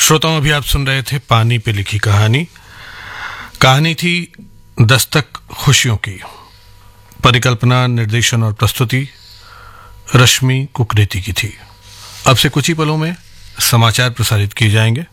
श्रोताओं, अभी आप सुन रहे थे पानी पे लिखी कहानी। कहानी थी दस्तक खुशियों की। परिकल्पना, निर्देशन और प्रस्तुति रश्मि कुकरेती की थी। अब से कुछ ही पलों में समाचार प्रसारित किए जाएंगे।